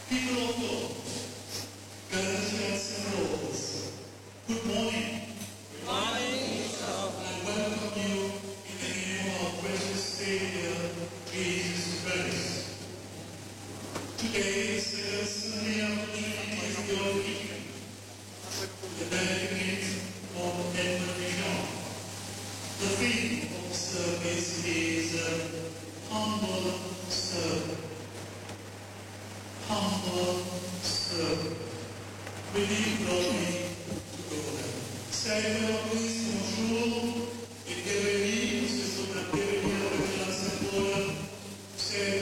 People of God, Galatians and Rose, good morning. Good morning. I welcome you in the name of our precious Savior, Jesus Christ. Today is the Sunday opportunity of your weekend. The benefit of Edmund Jean. The theme of the service is humble servant. Humble servant. We give glory to God. Salut à tous, bonjour et bienvenue